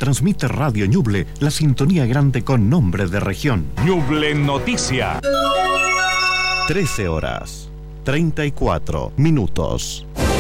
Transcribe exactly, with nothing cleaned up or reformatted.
transmite Radio Ñuble, la sintonía grande con nombre de región. Ñuble Noticia. trece horas, treinta y cuatro minutos.